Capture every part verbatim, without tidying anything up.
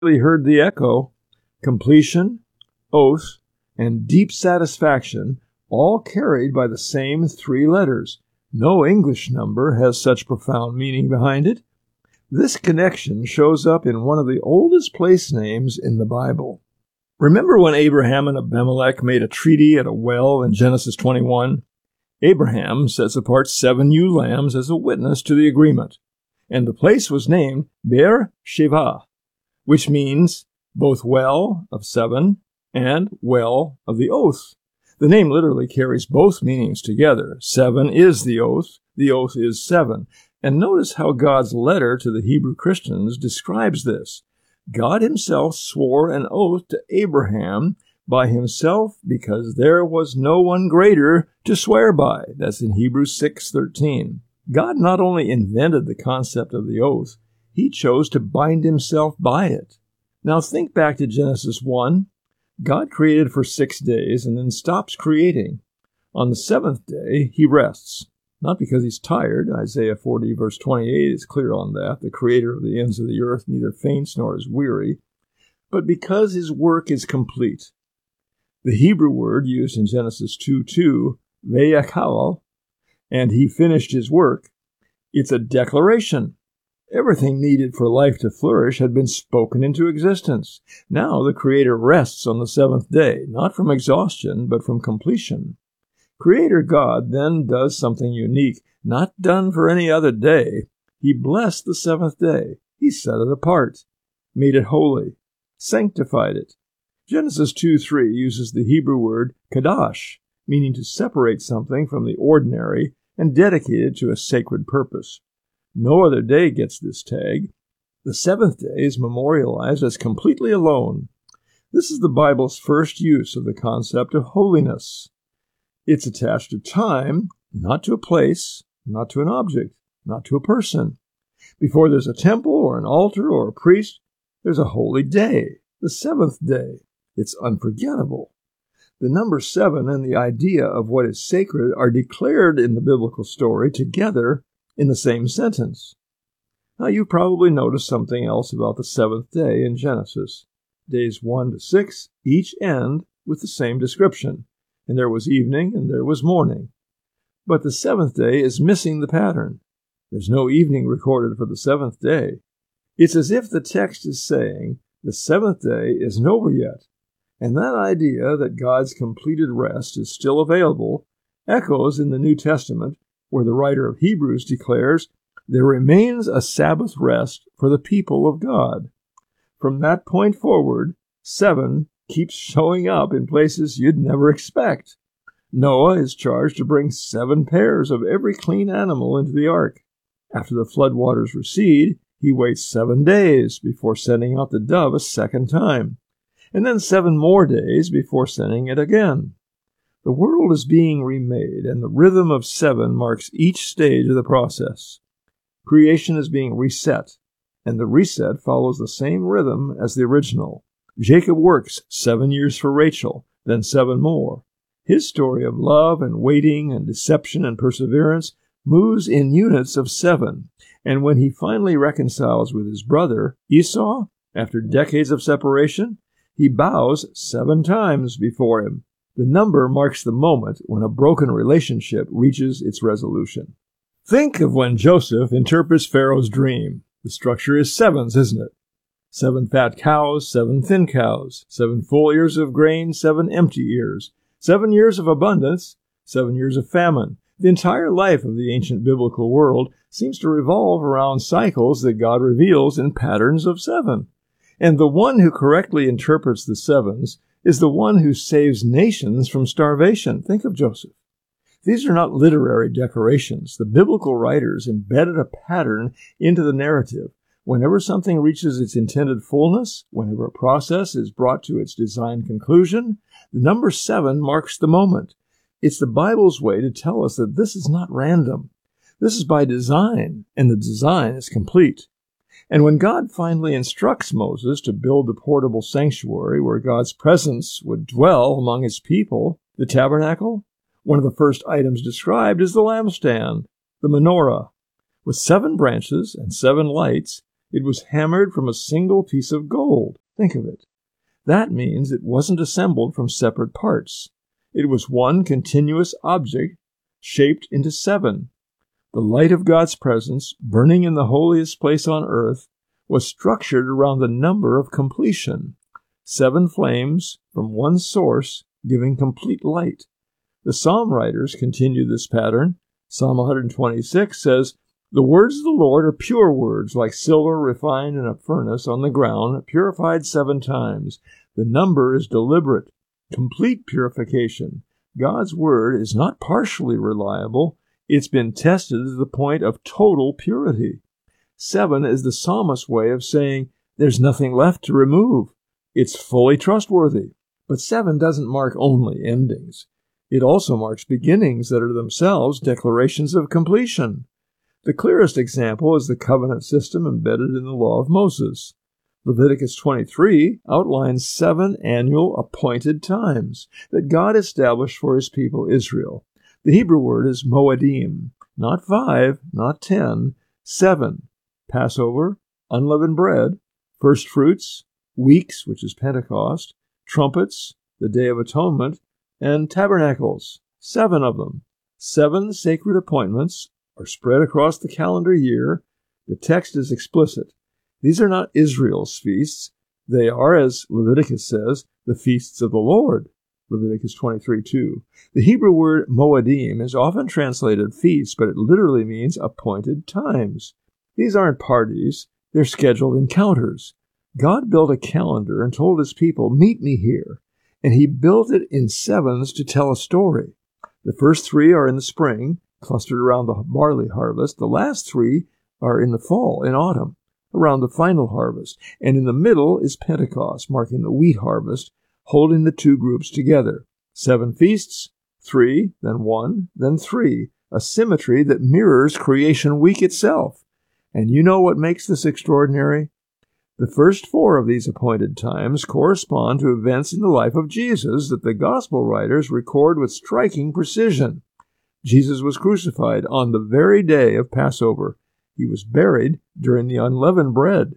We heard the echo, completion, oath, and deep satisfaction, all carried by the same three letters. No English number has such profound meaning behind it. This connection shows up in one of the oldest place names in the Bible. Remember when Abraham and Abimelech made a treaty at a well in Genesis twenty-one? Abraham sets apart seven ewe lambs as a witness to the agreement, and the place was named Beer-sheva, which means both well of seven and well of the oath. The name literally carries both meanings together. Seven is the oath, the oath is seven. And notice how God's letter to the Hebrew Christians describes this. God himself swore an oath to Abraham by himself because there was no one greater to swear by. That's in Hebrews six thirteen. God not only invented the concept of the oath, he chose to bind himself by it. Now think back to Genesis one. God created for six days and then stops creating. On the seventh day, he rests. Not because he's tired. Isaiah forty, verse twenty-eight is clear on that. The creator of the ends of the earth neither faints nor is weary. But because his work is complete. The Hebrew word used in Genesis two two, vayakal, and he finished his work, it's a declaration. Everything needed for life to flourish had been spoken into existence. Now the Creator rests on the seventh day, not from exhaustion, but from completion. Creator God then does something unique, not done for any other day. He blessed the seventh day. He set it apart, made it holy, sanctified it. Genesis two three uses the Hebrew word kadash, meaning to separate something from the ordinary and dedicate it to a sacred purpose. No other day gets this tag. The seventh day is memorialized as completely alone. This is the Bible's first use of the concept of holiness. It's attached to time, not to a place, not to an object, not to a person. Before there's a temple or an altar or a priest, there's a holy day, the seventh day. It's unforgettable. The number seven and the idea of what is sacred are declared in the biblical story together in the same sentence. Now you've probably noticed something else about the seventh day in Genesis. Days one to six each end with the same description. And there was evening, and there was morning. But the seventh day is missing the pattern. There's no evening recorded for the seventh day. It's as if the text is saying the seventh day isn't over yet. And that idea that God's completed rest is still available echoes in the New Testament, where the writer of Hebrews declares, there remains a Sabbath rest for the people of God. From that point forward, seven keeps showing up in places you'd never expect. Noah is charged to bring seven pairs of every clean animal into the ark. After the floodwaters recede, he waits seven days before sending out the dove a second time, and then seven more days before sending it again. The world is being remade, and the rhythm of seven marks each stage of the process. Creation is being reset, and the reset follows the same rhythm as the original. Jacob works seven years for Rachel, then seven more. His story of love and waiting and deception and perseverance moves in units of seven, and when he finally reconciles with his brother, Esau, after decades of separation, he bows seven times before him. The number marks the moment when a broken relationship reaches its resolution. Think of when Joseph interprets Pharaoh's dream. The structure is sevens, isn't it? Seven fat cows, seven thin cows, seven full ears of grain, seven empty ears, seven years of abundance, seven years of famine. The entire life of the ancient biblical world seems to revolve around cycles that God reveals in patterns of seven. And the one who correctly interprets the sevens is the one who saves nations from starvation. Think of Joseph. These are not literary decorations. The biblical writers embedded a pattern into the narrative. Whenever something reaches its intended fullness, whenever a process is brought to its designed conclusion, the number seven marks the moment. It's the Bible's way to tell us that this is not random. This is by design, and the design is complete. And when God finally instructs Moses to build the portable sanctuary where God's presence would dwell among his people, the tabernacle, one of the first items described is the lampstand, the menorah. With seven branches and seven lights, It was hammered from a single piece of gold. Think of it. That means it wasn't assembled from separate parts. It was one continuous object shaped into seven. The light of God's presence, burning in the holiest place on earth, was structured around the number of completion. Seven flames from one source giving complete light. The psalm writers continue this pattern. Psalm one twenty-six says, "The words of the Lord are pure words, like silver refined in a furnace on the ground, purified seven times." The number is deliberate, complete purification. God's word is not partially reliable. It's been tested to the point of total purity. Seven is the psalmist's way of saying, there's nothing left to remove. It's fully trustworthy. But seven doesn't mark only endings. It also marks beginnings that are themselves declarations of completion. The clearest example is the covenant system embedded in the law of Moses. Leviticus twenty-three outlines seven annual appointed times that God established for his people Israel. The Hebrew word is moedim, not five, not ten, seven. Passover, unleavened bread, first fruits, weeks, which is Pentecost, trumpets, the Day of Atonement, and tabernacles, seven of them. Seven sacred appointments are spread across the calendar year. The text is explicit. These are not Israel's feasts. They are, as Leviticus says, the feasts of the Lord. Leviticus twenty-three two. The Hebrew word moedim is often translated feasts, but it literally means appointed times. These aren't parties. They're scheduled encounters. God built a calendar and told his people, meet me here. And he built it in sevens to tell a story. The first three are in the spring, clustered around the barley harvest. The last three are in the fall, in autumn, around the final harvest. And in the middle is Pentecost, marking the wheat harvest, holding the two groups together. Seven feasts, three, then one, then three, a symmetry that mirrors creation week itself. And you know what makes this extraordinary? The first four of these appointed times correspond to events in the life of Jesus that the gospel writers record with striking precision. Jesus was crucified on the very day of Passover. He was buried during the unleavened bread.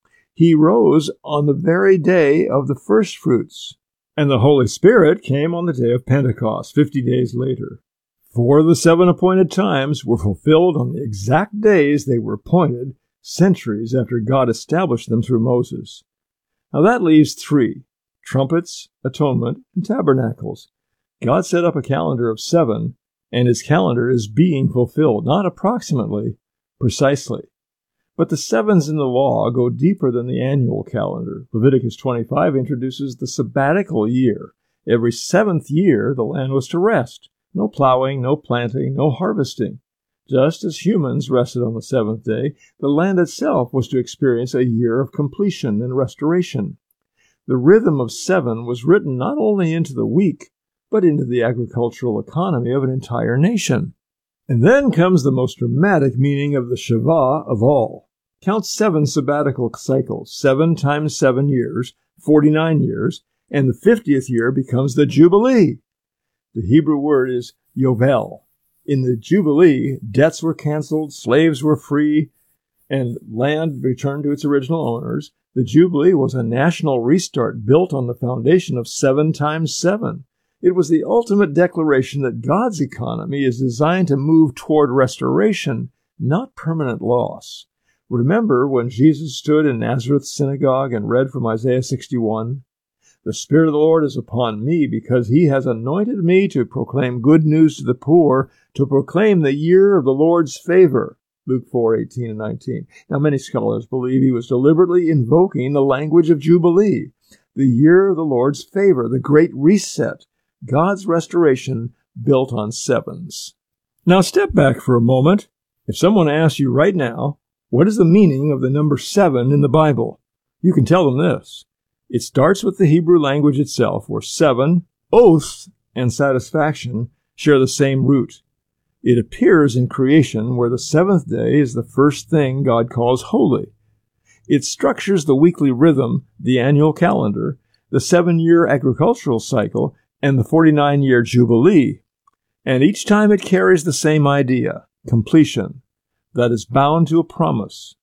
He rose on the very day of the first fruits. And the Holy Spirit came on the day of Pentecost, fifty days later. Four of the seven appointed times were fulfilled on the exact days they were appointed, centuries after God established them through Moses. Now that leaves three: trumpets, atonement, and tabernacles. God set up a calendar of seven, and his calendar is being fulfilled, not approximately, precisely. But the sevens in the law go deeper than the annual calendar. Leviticus twenty-five introduces the sabbatical year. Every seventh year, the land was to rest. No plowing, no planting, no harvesting. Just as humans rested on the seventh day, the land itself was to experience a year of completion and restoration. The rhythm of seven was written not only into the week, but into the agricultural economy of an entire nation. And then comes the most dramatic meaning of the Shiva of all. Count seven sabbatical cycles, seven times seven years, forty-nine years, and the fiftieth year becomes the Jubilee. The Hebrew word is Yovel. In the Jubilee, debts were canceled, slaves were free, and land returned to its original owners. The Jubilee was a national restart built on the foundation of seven times seven. It was the ultimate declaration that God's economy is designed to move toward restoration, not permanent loss. Remember when Jesus stood in Nazareth's synagogue and read from Isaiah sixty-one? The Spirit of the Lord is upon me, because he has anointed me to proclaim good news to the poor, to proclaim the year of the Lord's favor. Luke four eighteen and nineteen. Now, many scholars believe he was deliberately invoking the language of Jubilee, the year of the Lord's favor, the great reset, God's restoration built on sevens. Now, step back for a moment. If someone asks you right now, what is the meaning of the number seven in the Bible? You can tell them this. It starts with the Hebrew language itself, where seven, oath, and satisfaction share the same root. It appears in creation, where the seventh day is the first thing God calls holy. It structures the weekly rhythm, the annual calendar, the seven-year agricultural cycle, and the forty-nine-year Jubilee. And each time it carries the same idea, completion, that is bound to a promise.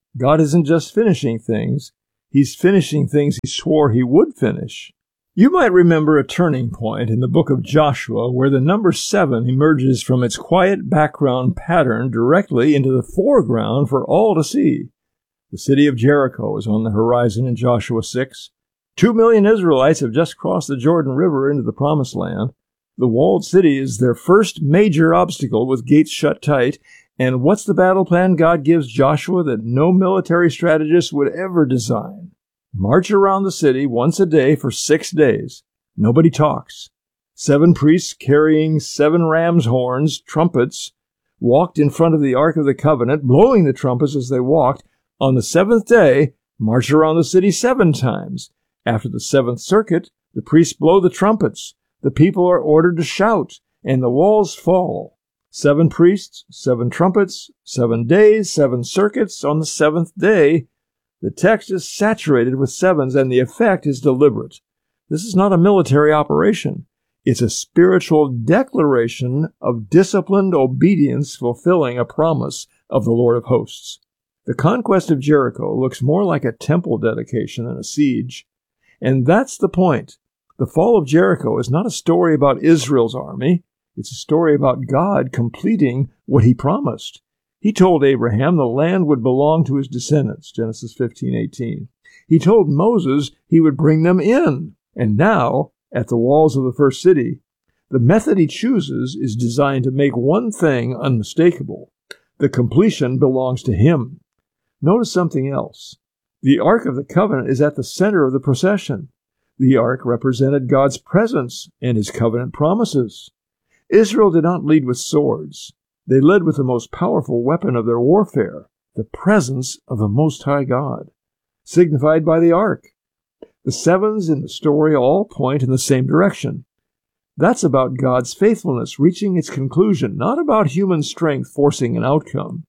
God isn't just finishing things, He's finishing things He swore He would finish. You might remember a turning point in the book of Joshua where the number seven emerges from its quiet background pattern directly into the foreground for all to see. The city of Jericho is on the horizon in Joshua six. Two million Israelites have just crossed the Jordan River into the Promised Land. The walled city is their first major obstacle with gates shut tight. And what's the battle plan God gives Joshua that no military strategist would ever design? March around the city once a day for six days. Nobody talks. Seven priests carrying seven ram's horns, trumpets, walked in front of the Ark of the Covenant, blowing the trumpets as they walked. On the seventh day, march around the city seven times. After the seventh circuit, the priests blow the trumpets. The people are ordered to shout, and the walls fall. Seven priests, seven trumpets, seven days, seven circuits on the seventh day. The text is saturated with sevens, and the effect is deliberate. This is not a military operation. It's a spiritual declaration of disciplined obedience fulfilling a promise of the Lord of hosts. The conquest of Jericho looks more like a temple dedication than a siege. And that's the point. The fall of Jericho is not a story about Israel's army. It's a story about God completing what He promised. He told Abraham the land would belong to his descendants, Genesis fifteen eighteen. He told Moses He would bring them in. And now, at the walls of the first city, the method He chooses is designed to make one thing unmistakable. The completion belongs to Him. Notice something else. The Ark of the Covenant is at the center of the procession. The Ark represented God's presence and His covenant promises. Israel did not lead with swords. They led with the most powerful weapon of their warfare, the presence of the Most High God, signified by the Ark. The sevens in the story all point in the same direction. That's about God's faithfulness reaching its conclusion, not about human strength forcing an outcome.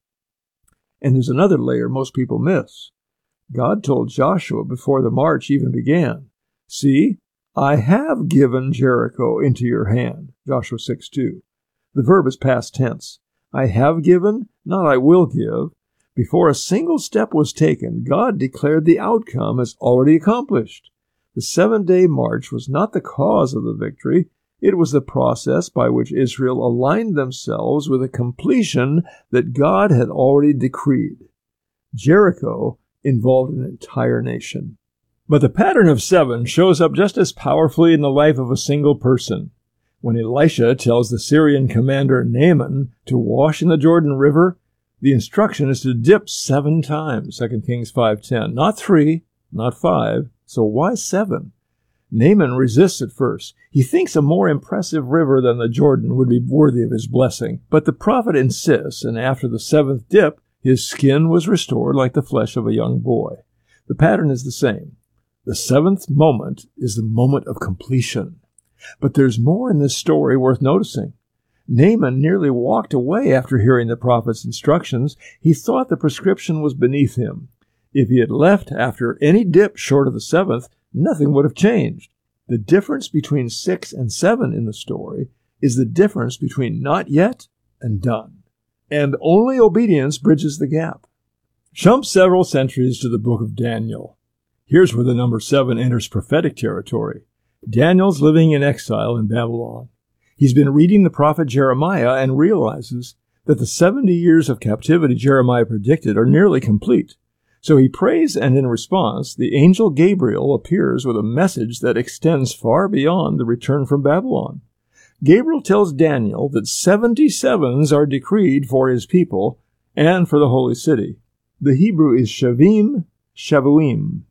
And there's another layer most people miss. God told Joshua before the march even began, "See, I have given Jericho into your hand," Joshua six two. The verb is past tense. I have given, not I will give. Before a single step was taken, God declared the outcome as already accomplished. The seven-day march was not the cause of the victory. It was the process by which Israel aligned themselves with a completion that God had already decreed. Jericho involved an entire nation. But the pattern of seven shows up just as powerfully in the life of a single person. When Elisha tells the Syrian commander Naaman to wash in the Jordan River, the instruction is to dip seven times, Second Kings five ten. Not three, not five, so why seven? Naaman resists at first. He thinks a more impressive river than the Jordan would be worthy of his blessing. But the prophet insists, and after the seventh dip, his skin was restored like the flesh of a young boy. The pattern is the same. The seventh moment is the moment of completion. But there's more in this story worth noticing. Naaman nearly walked away after hearing the prophet's instructions. He thought the prescription was beneath him. If he had left after any dip short of the seventh, nothing would have changed. The difference between six and seven in the story is the difference between not yet and done. And only obedience bridges the gap. Jump several centuries to the book of Daniel. Here's where the number seven enters prophetic territory. Daniel's living in exile in Babylon. He's been reading the prophet Jeremiah and realizes that the seventy years of captivity Jeremiah predicted are nearly complete. So he prays, and in response, the angel Gabriel appears with a message that extends far beyond the return from Babylon. Gabriel tells Daniel that seventy sevens are decreed for his people and for the holy city. The Hebrew is shavim, shavuim.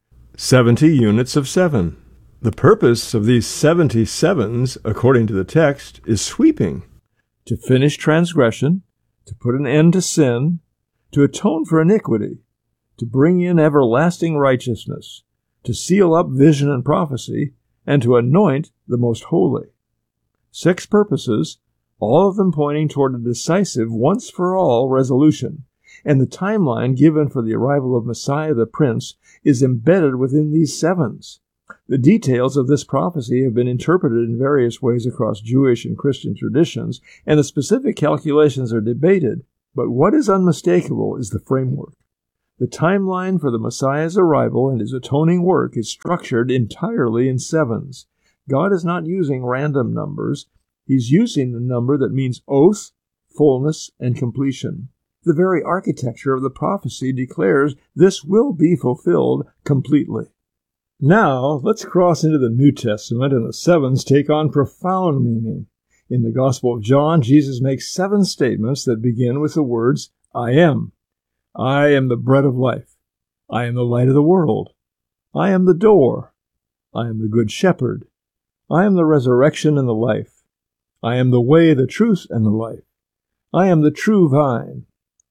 Seventy units of seven. The purpose of these seventy sevens, according to the text, is sweeping. To finish transgression, to put an end to sin, to atone for iniquity, to bring in everlasting righteousness, to seal up vision and prophecy, and to anoint the most holy. Six purposes, all of them pointing toward a decisive, once-for-all resolution, and the timeline given for the arrival of Messiah the Prince is embedded within these sevens. The details of this prophecy have been interpreted in various ways across Jewish and Christian traditions, and the specific calculations are debated, but what is unmistakable is the framework. The timeline for the Messiah's arrival and his atoning work is structured entirely in sevens. God is not using random numbers. He's using the number that means oath, fullness, and completion. The very architecture of the prophecy declares this will be fulfilled completely. Now, let's cross into the New Testament, and the sevens take on profound meaning. In the Gospel of John, Jesus makes seven statements that begin with the words, I am. I am the bread of life. I am the light of the world. I am the door. I am the good shepherd. I am the resurrection and the life. I am the way, the truth, and the life. I am the true vine.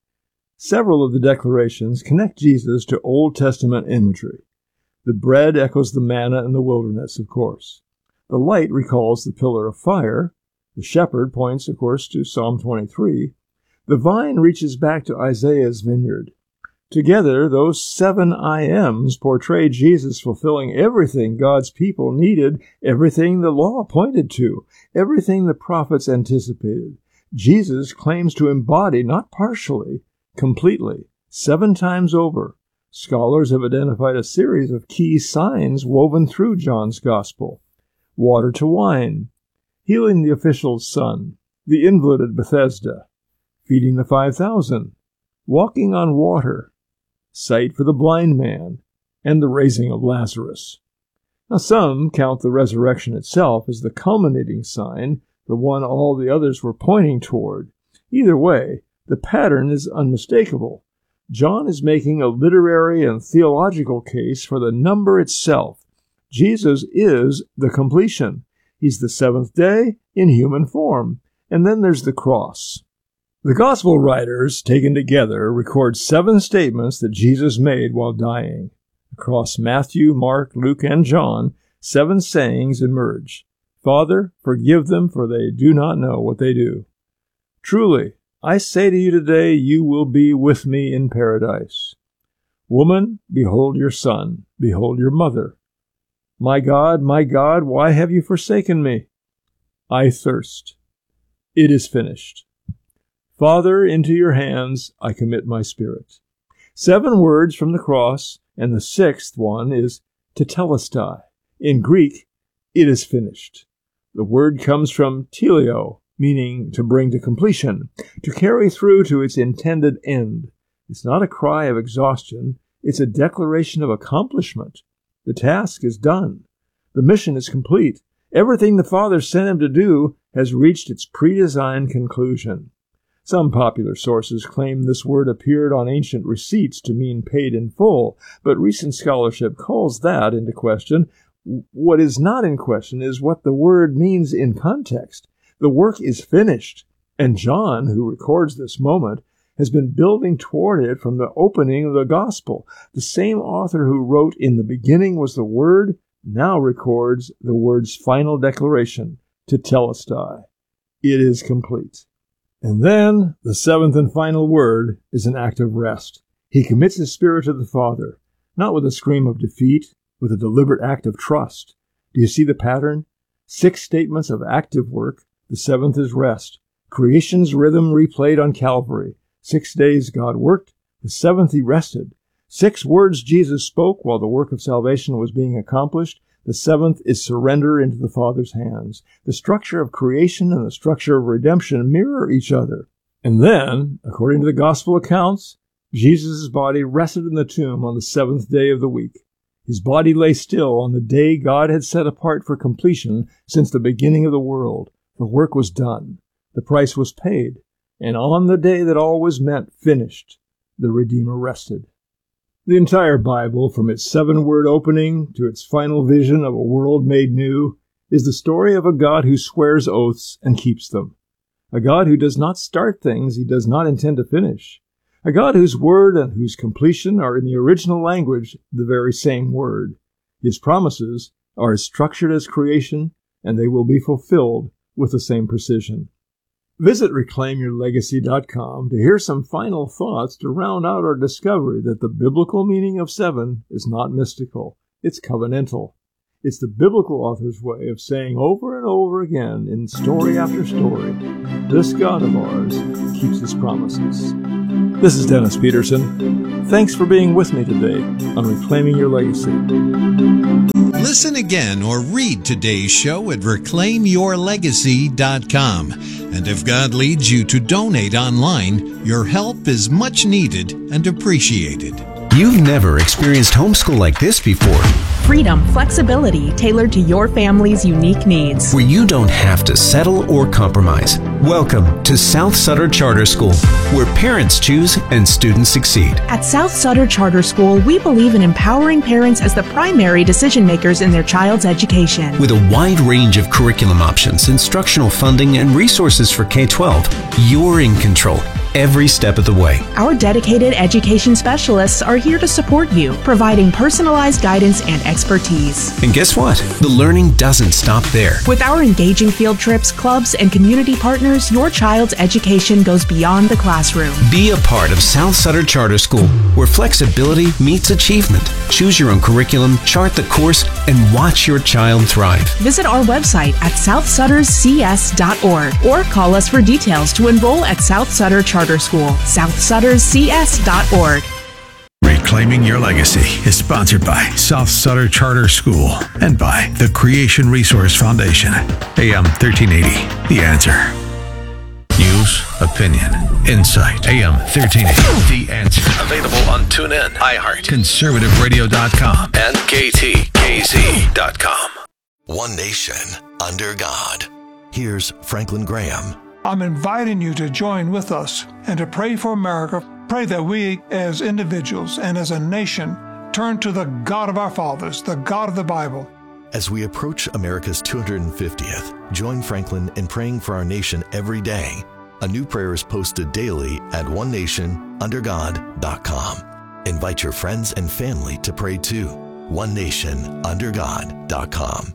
Several of the declarations connect Jesus to Old Testament imagery. The bread echoes the manna in the wilderness, of course. The light recalls the pillar of fire. The shepherd points, of course, to Psalm twenty-three. The vine reaches back to Isaiah's vineyard. Together, those seven I Ams portray Jesus fulfilling everything God's people needed, everything the law pointed to, everything the prophets anticipated. Jesus claims to embody, not partially, completely, seven times over. Scholars have identified a series of key signs woven through John's Gospel. Water to wine, healing the official's son, the invalid at Bethesda, feeding the five thousand, walking on water, sight for the blind man, and the raising of Lazarus. Now some count the resurrection itself as the culminating sign, the one all the others were pointing toward. Either way, the pattern is unmistakable. John is making a literary and theological case for the number itself. Jesus is the completion. He's the seventh day in human form. And then there's the cross. The Gospel writers, taken together, record seven statements that Jesus made while dying. Across Matthew, Mark, Luke, and John, seven sayings emerge. Father, forgive them, for they do not know what they do. Truly, I say to you today, you will be with me in paradise. Woman, behold your son, behold your mother. My God, my God, why have you forsaken me? I thirst. It is finished. Father, into your hands I commit my spirit. Seven words from the cross, and the sixth one is tetelestai. In Greek, it is finished. The word comes from teleo, meaning to bring to completion, to carry through to its intended end. It's not a cry of exhaustion. It's a declaration of accomplishment. The task is done. The mission is complete. Everything the Father sent him to do has reached its pre-designed conclusion. Some popular sources claim this word appeared on ancient receipts to mean paid in full, but recent scholarship calls that into question. What is not in question is what the word means in context. The work is finished, and John, who records this moment, has been building toward it from the opening of the Gospel. The same author who wrote, "In the beginning was the Word," now records the Word's final declaration, tetelestai. It is complete. And then, the seventh and final word is an act of rest. He commits his spirit to the Father, not with a scream of defeat, with a deliberate act of trust. Do you see the pattern? Six statements of active work. The seventh is rest. Creation's rhythm replayed on Calvary. Six days God worked. The seventh he rested. Six words Jesus spoke while the work of salvation was being accomplished. The seventh is surrender into the Father's hands. The structure of creation and the structure of redemption mirror each other. And then, according to the Gospel accounts, Jesus' body rested in the tomb on the seventh day of the week. His body lay still on the day God had set apart for completion since the beginning of the world. The work was done. The price was paid. And on the day that all was meant finished, the Redeemer rested. The entire Bible, from its seven-word opening to its final vision of a world made new, is the story of a God who swears oaths and keeps them. A God who does not start things he does not intend to finish. A God whose word and whose completion are in the original language the very same word. His promises are as structured as creation, and they will be fulfilled with the same precision. Visit reclaim your legacy dot com to hear some final thoughts to round out our discovery that the biblical meaning of seven is not mystical, it's covenantal. It's the biblical author's way of saying over and over again in story after story, this God of ours keeps his promises. This is Dennis Peterson. Thanks for being with me today on Reclaiming Your Legacy. Listen again or read today's show at reclaim your legacy dot com. And if God leads you to donate online, your help is much needed and appreciated. You've never experienced homeschool like this before. Freedom, flexibility tailored to your family's unique needs. Where you don't have to settle or compromise. Welcome to South Sutter Charter School, where parents choose and students succeed. At South Sutter Charter School, we believe in empowering parents as the primary decision makers in their child's education. With a wide range of curriculum options, instructional funding, and resources for K twelve, you're in control every step of the way. Our dedicated education specialists are here to support you, providing personalized guidance and expertise. And guess what? The learning doesn't stop there. With our engaging field trips, clubs, and community partners, your child's education goes beyond the classroom. Be a part of South Sutter Charter School, where flexibility meets achievement. Choose your own curriculum, chart the course, and watch your child thrive. Visit our website at south sutters c s dot org or call us for details to enroll at South Sutter Charter School, south sutters c s dot org. Reclaiming Your Legacy is sponsored by South Sutter Charter School and by the Creation Resource Foundation. A M thirteen eighty, The Answer. News, opinion, insight. A M thirteen eighty, The Answer. Available on TuneIn, iHeart, conservative radio dot com, and K T K Z dot com. One nation under God. Here's Franklin Graham. I'm inviting you to join with us and to pray for America. Pray that we as individuals and as a nation turn to the God of our fathers, the God of the Bible. As we approach America's two hundred fiftieth, join Franklin in praying for our nation every day. A new prayer is posted daily at one nation under god dot com. Invite your friends and family to pray too. one nation under god dot com.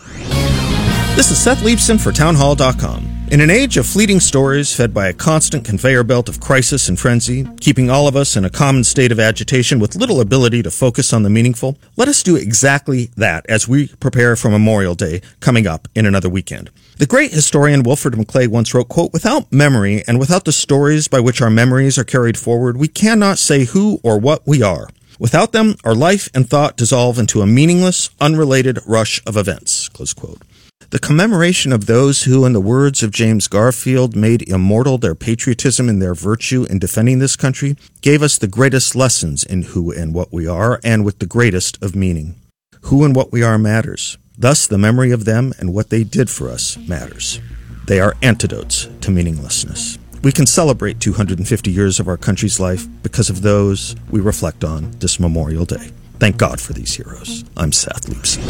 This is Seth Leibson for town hall dot com. In an age of fleeting stories fed by a constant conveyor belt of crisis and frenzy, keeping all of us in a common state of agitation with little ability to focus on the meaningful, let us do exactly that as we prepare for Memorial Day coming up in another weekend. The great historian Wilfred McClay once wrote, quote, "Without memory and without the stories by which our memories are carried forward, we cannot say who or what we are. Without them, our life and thought dissolve into a meaningless, unrelated rush of events," close quote. The commemoration of those who, in the words of James Garfield, made immortal their patriotism and their virtue in defending this country, gave us the greatest lessons in who and what we are, and with the greatest of meaning. Who and what we are matters. Thus, the memory of them and what they did for us matters. They are antidotes to meaninglessness. We can celebrate two hundred fifty years of our country's life because of those we reflect on this Memorial Day. Thank God for these heroes. I'm Seth Leibson.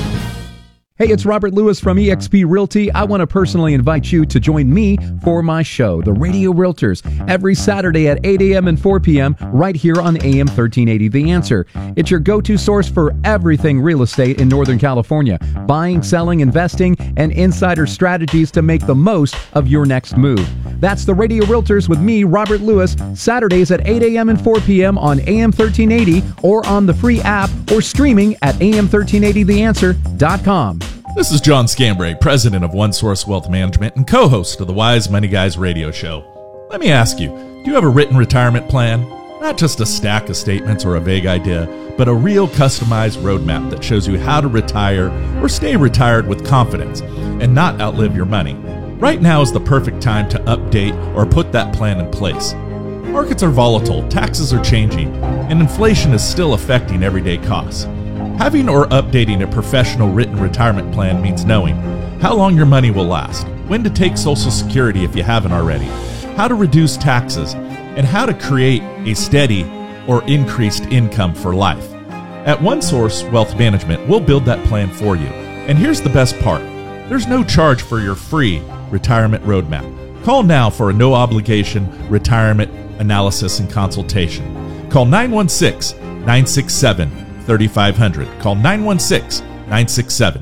Hey, it's Robert Lewis from eXp Realty. I want to personally invite you to join me for my show, The Radio Realtors, every Saturday at eight a.m. and four p.m. right here on A M thirteen eighty The Answer. It's your go-to source for everything real estate in Northern California. Buying, selling, investing, and insider strategies to make the most of your next move. That's The Radio Realtors with me, Robert Lewis, Saturdays at eight a.m. and four p.m. on A M thirteen eighty or on the free app or streaming at A M thirteen eighty the answer dot com. This is John Scambray, president of One Source Wealth Management and co-host of the Wise Money Guys radio show. Let me ask you, do you have a written retirement plan? Not just a stack of statements or a vague idea, but a real customized roadmap that shows you how to retire or stay retired with confidence and not outlive your money. Right now is the perfect time to update or put that plan in place. Markets are volatile, taxes are changing, and inflation is still affecting everyday costs. Having or updating a professional written retirement plan means knowing how long your money will last, when to take Social Security if you haven't already, how to reduce taxes, and how to create a steady or increased income for life. At One Source Wealth Management, we'll build that plan for you. And here's the best part. There's no charge for your free retirement roadmap. Call now for a no-obligation retirement analysis and consultation. Call nine one six, nine six seven, three five zero zero. Call nine one six, nine six seven, three five zero zero.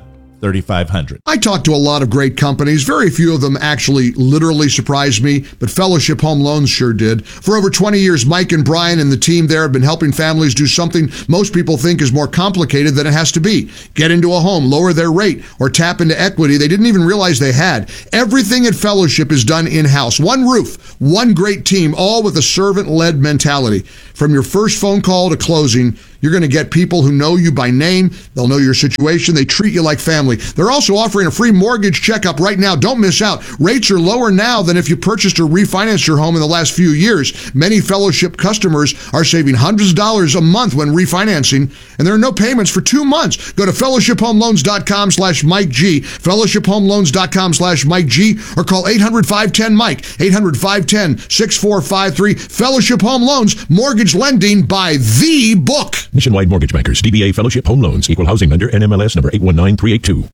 thirty-five hundred. I talked to a lot of great companies. Very few of them actually literally surprised me, but Fellowship Home Loans sure did. For over twenty years, Mike and Brian and the team there have been helping families do something most people think is more complicated than it has to be. Get into a home, lower their rate, or tap into equity they didn't even realize they had. Everything at Fellowship is done in-house. One roof, one great team, all with a servant-led mentality. From your first phone call to closing, you're going to get people who know you by name. They'll know your situation. They treat you like family. They're also offering a free mortgage checkup right now. Don't miss out. Rates are lower now than if you purchased or refinanced your home in the last few years. Many Fellowship customers are saving hundreds of dollars a month when refinancing, and there are no payments for two months. Go to fellowship home loans dot com slash Mike G, fellowship home loans dot com slash Mike G, or call eight hundred, five one zero, Mike, eight hundred, five one zero, six four five three. Fellowship Home Loans, mortgage lending by the book. Nationwide Mortgage Bankers, D B A Fellowship Home Loans, Equal Housing Lender, N M L S number eight one nine three eight two.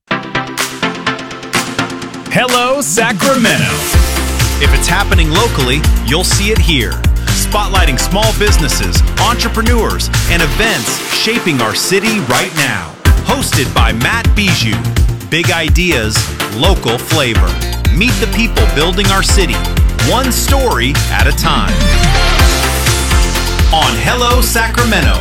Hello, Sacramento. If it's happening locally, you'll see it here. Spotlighting small businesses, entrepreneurs, and events shaping our city right now. Hosted by Matt Bijou. Big ideas, local flavor. Meet the people building our city, one story at a time. On Hello, Sacramento.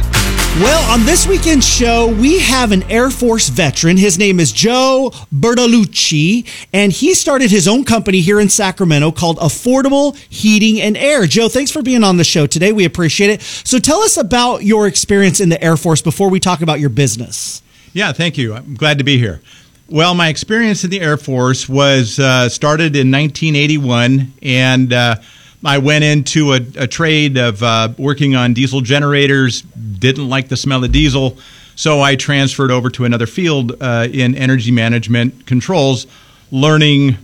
Well, on this weekend's show, we have an Air Force veteran. His name is Joe Bertolucci, and he started his own company here in Sacramento called Affordable Heating and Air. Joe, thanks for being on the show today. We appreciate it. So tell us about your experience in the Air Force before we talk about your business. Yeah, thank you. I'm glad to be here. Well, my experience in the Air Force was uh, started in nineteen eighty-one, and uh, I went into a, a trade of uh, working on diesel generators, didn't like the smell of diesel, so I transferred over to another field uh, in energy management controls, learning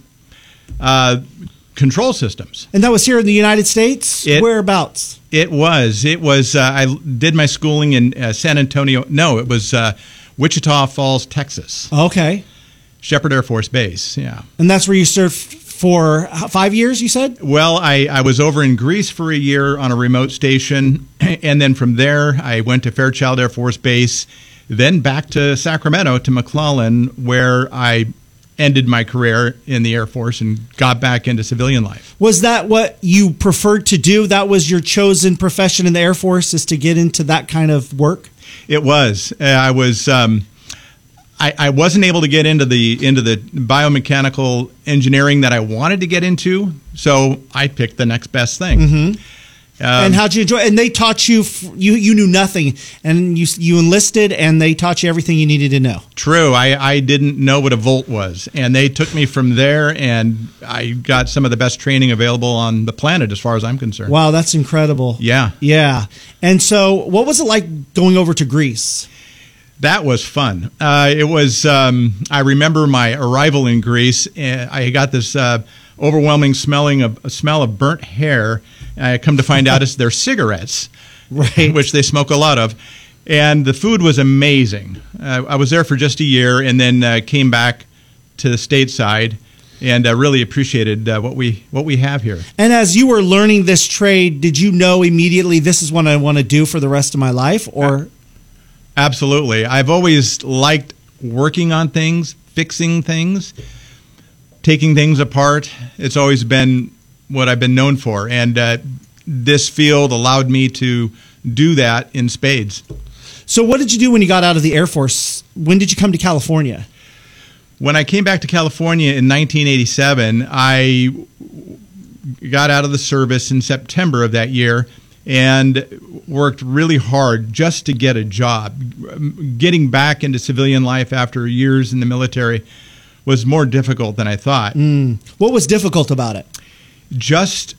uh, control systems. And that was here in the United States? It, Whereabouts? It was. It was. Uh, I did my schooling in uh, San Antonio. No, it was uh, Wichita Falls, Texas. Okay. Shepherd Air Force Base, yeah. And that's where you served for five years, you said? Well, I, I was over in Greece for a year on a remote station, and then from there I went to Fairchild Air Force Base, then back to Sacramento, to McClellan, where I ended my career in the Air Force and got back into civilian life. Was that what you preferred to do? That was your chosen profession in the Air Force, is to get into that kind of work? It was. Uh, I was... Um, I, I wasn't able to get into the into the biomechanical engineering that I wanted to get into, so I picked the next best thing. Mm-hmm. Um, and how'd you enjoy it? And they taught you, you you knew nothing, and you you enlisted, and they taught you everything you needed to know. True. I, I didn't know what a volt was, and they took me from there, and I got some of the best training available on the planet as far as I'm concerned. Wow, that's incredible. Yeah. Yeah. And so what was it like going over to Greece? That was fun. Uh, it was, um, I remember my arrival in Greece. And I got this uh, overwhelming smelling of, a smell of burnt hair. I come to find out it's their cigarettes, right, which they smoke a lot of. And the food was amazing. Uh, I was there for just a year and then uh, came back to the stateside and uh, really appreciated uh, what we what we have here. And as you were learning this trade, did you know immediately this is what I want to do for the rest of my life, or... Uh, Absolutely. I've always liked working on things, fixing things, taking things apart. It's always been what I've been known for. And uh, this field allowed me to do that in spades. So what did you do when you got out of the Air Force? When did you come to California? When I came back to California in nineteen eighty-seven, I got out of the service in September of that year and worked really hard just to get a job. Getting back into civilian life after years in the military was more difficult than I thought. Mm. What was difficult about it? Just,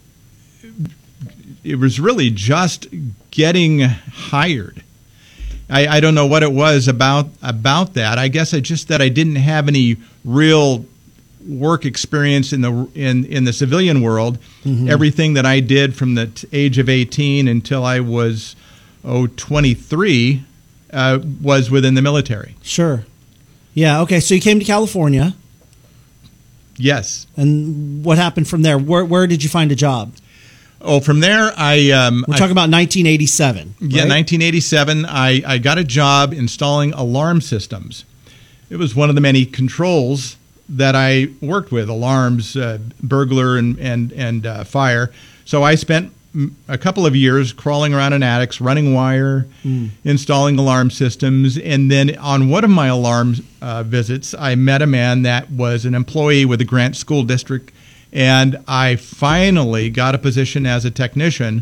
it was really just getting hired. I, I don't know what it was about about that. I guess I just that I didn't have any real work experience in the in in the civilian world. Mm-hmm. Everything that I did from the t- age of eighteen until I was oh twenty-three uh, was within the military. Sure. Yeah. Okay. So you came to California. Yes. And what happened from there? Where where did you find a job? Oh, from there, I... Um, We're talking I, about nineteen eighty-seven. Yeah, right? nineteen eighty-seven. I, I got a job installing alarm systems. it was one of the many controls that I worked with: alarms, uh, burglar, and and and uh, fire. So I spent a couple of years crawling around in attics, running wire, mm. installing alarm systems. And then on one of my alarm uh, visits, I met a man that was an employee with the Grant School District. And I finally got a position as a technician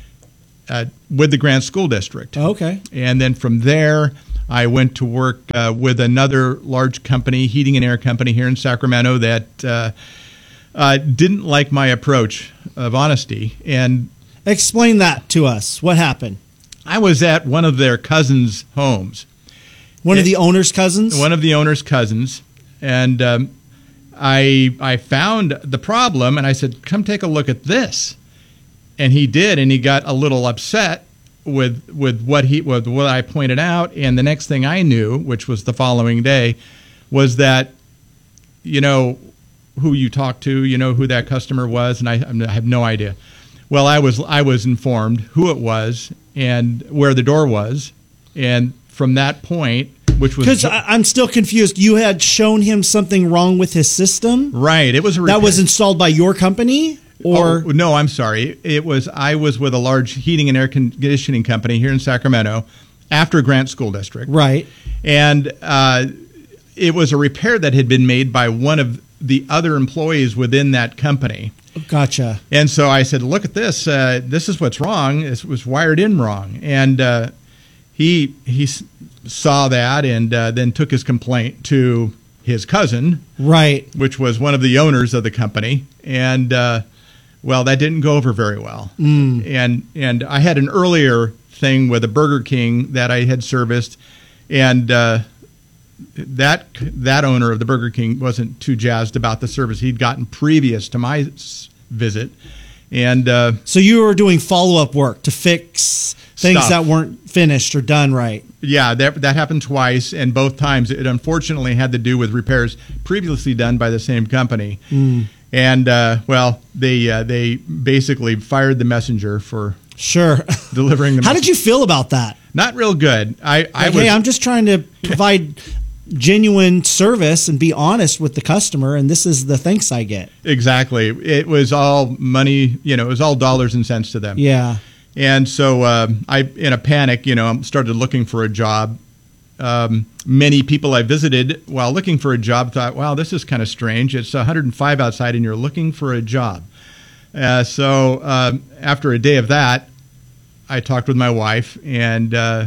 uh, with the Grant School District. Okay. And then from there, I went to work uh, with another large company, heating and air company here in Sacramento, that uh, uh, didn't like my approach of honesty. And explain that to us. What happened? I was at one of their cousins' homes. One it, of the owner's cousins? One of the owner's cousins. And um, I I found the problem, and I said, come take a look at this. And he did, and he got a little upset with with what he with what I pointed out. And the next thing I knew, which was the following day, was that, you know, who you talked to, you know who that customer was, and I, I have no idea. Well, I was I was informed who it was and where the door was, and from that point, which was because I'm still confused. You had shown him something wrong with his system, right? It was a repair. That was installed by your company, or oh, no? I'm sorry. It was I was with a large heating and air conditioning company here in Sacramento, after Grant School District, right? And uh, it was a repair that had been made by one of the other employees within that company. Gotcha. And so I said, look at this. Uh, this is what's wrong. It was wired in wrong. And uh, he he saw that and uh, then took his complaint to his cousin, right, which was one of the owners of the company. And, uh, well, that didn't go over very well. Mm. And, and I had an earlier thing with a Burger King that I had serviced, and uh, that that owner of the Burger King wasn't too jazzed about the service he'd gotten previous to my visit. And uh, so you were doing follow-up work to fix things stuff. that weren't finished or done right. Yeah, that that happened twice, and both times it unfortunately had to do with repairs previously done by the same company. Mm. And uh, well, they uh, they basically fired the messenger for sure delivering the. How did you feel about that? Not real good. I, I like, was, hey, I'm just trying to provide genuine service and be honest with the customer, and this is the thanks I get. Exactly. It was all money, you know, it was all dollars and cents to them. Yeah. And so uh, I, in a panic, you know, started looking for a job. Um, many people I visited while looking for a job thought, wow, this is kind of strange. It's one hundred five outside and you're looking for a job. Uh, so uh, after a day of that, I talked with my wife, and uh,